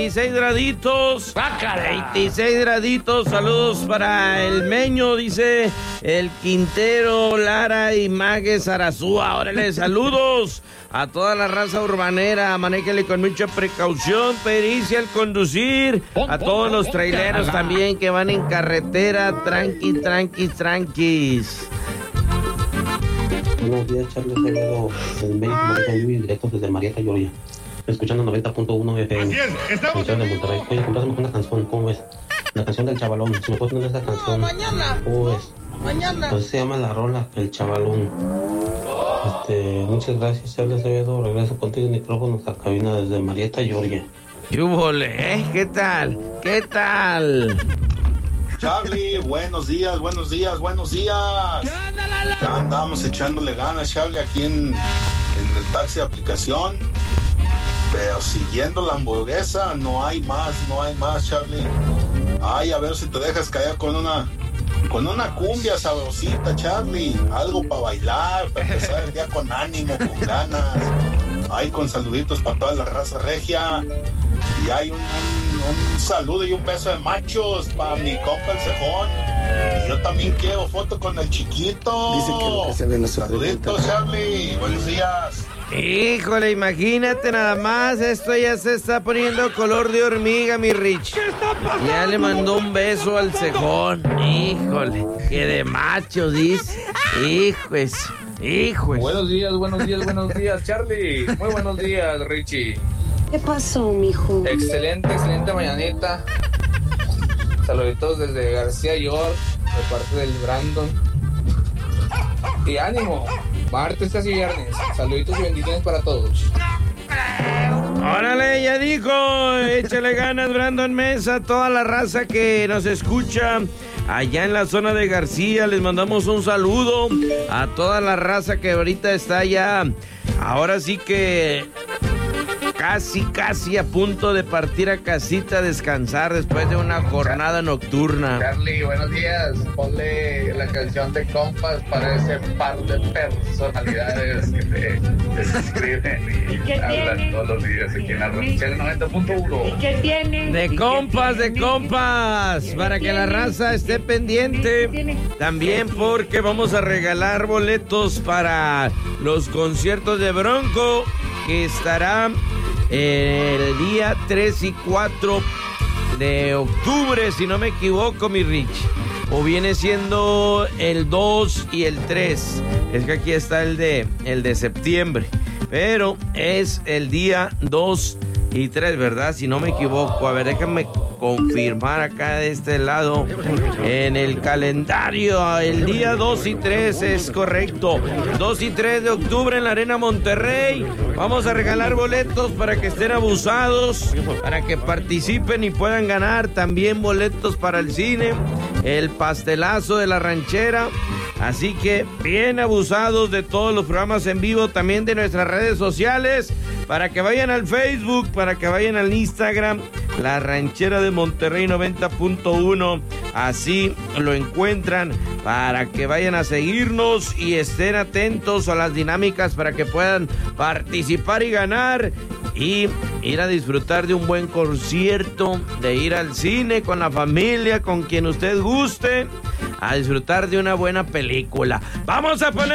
26 graditos. ¡Bácala! 26 graditos. Saludos para el Meño, dice el Quintero, Lara y Mague Sarazúa. Órale, saludos a toda la raza urbanera. Manéjale con mucha precaución, pericia al conducir. A todos los traileros también que van en carretera. Tranquis. Buenos días, Charles Acevedo, del México, Marieta Vivo y directo desde Marieta, Georgia. Escuchando 90.1 FM. Estamos de Monterrey. Oye, comprásemos una canción, ¿cómo ves? La canción del Chavalón. Si me puedes poner esa canción. ¿Cómo ves? Pues se llama la rola El Chavalón. Muchas gracias, Charles Acevedo. Regreso contigo en micrófonos a cabina desde Marieta, Georgia. ¡Yúbole! ¿Qué tal? Charlie, buenos días. Ya andamos echándole ganas, Charlie, aquí en el taxi de aplicación. Pero siguiendo la hamburguesa, no hay más, Charlie. Ay, a ver si te dejas caer con una cumbia sabrosita, Charlie. Algo para bailar, para empezar el día con ánimo, con ganas. Ay, con saluditos para toda la raza regia. Y hay un saludo y un beso de machos para mi compa el Cejón. Y yo también quiero foto con el chiquito. Dice que lo que se ve no se saluditos, Charlie. Buenos días. Híjole, imagínate nada más, esto ya se está poniendo color de hormiga, mi Rich. Ya le mandó un beso al Cejón. Híjole, que de macho, dice. Híjole. Buenos días, Charlie. Muy buenos días, Richie. ¿Qué pasó, mijo? Excelente mañanita. Saluditos desde García York, de parte del Brandon. Y ánimo, martes casi viernes. Saluditos y bendiciones para todos. Órale, ya dijo, échale ganas, Brandon Mesa, toda la raza que nos escucha allá en la zona de García. Les mandamos un saludo a toda la raza que ahorita está allá. Ahora sí que casi a punto de partir a casita a descansar después de una jornada nocturna. Charlie, buenos días. Ponle la canción de Compas para ese par de personalidades que te escriben y hablan todos los días aquí en la Ranchera 90.1. ¿Qué tiene? De compas, para que la raza esté pendiente. También porque vamos a regalar boletos para los conciertos de Bronco, que estará el día 3 y 4 de octubre, si no me equivoco, mi Rich. O viene siendo el 2 y el 3. Es que aquí está el de septiembre. Pero es el día 2 y 3, ¿verdad? Si no me equivoco. A ver, déjame confirmar acá de este lado en el calendario. El día 2 y 3 es correcto. 2 y 3 de octubre en la Arena Monterrey. Vamos a regalar boletos para que estén abusados, para que participen y puedan ganar. También boletos para el cine, el pastelazo de la ranchera. Así que bien abusados de todos los programas en vivo, también de nuestras redes sociales, para que vayan al Facebook, para que vayan al Instagram, La Ranchera de Monterrey 90.1, así lo encuentran, para que vayan a seguirnos y estén atentos a las dinámicas para que puedan participar y ganar y ir a disfrutar de un buen concierto, de ir al cine con la familia, con quien usted guste, a disfrutar de una buena película. Vamos a poner